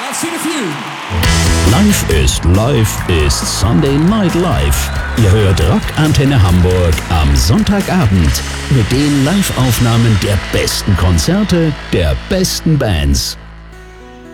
I've seen a few. Live ist Sunday Night Live. Ihr hört Rock Antenne Hamburg am Sonntagabend mit den Live-Aufnahmen der besten Konzerte der besten Bands.